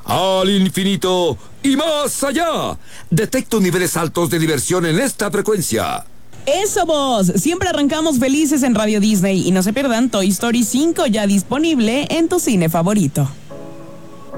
al infinito y más allá. Detecto niveles altos de diversión en esta frecuencia. ¡Eso vos! Siempre arrancamos felices en Radio Disney y no se pierdan Toy Story 5 ya disponible en tu cine favorito.